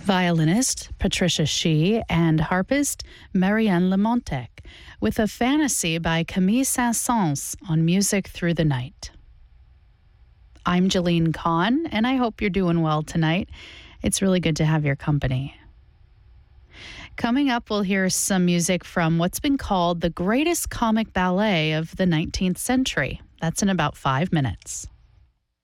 violinist Patricia Shih and harpist Marianne Lemontec, with a fantasy by Camille Saint-Saëns on Music Through the Night. I'm Jeline Kahn, and I hope you're doing well tonight. It's really good to have your company. Coming up, we'll hear some music from what's been called the greatest comic ballet of the 19th century. That's in about 5 minutes.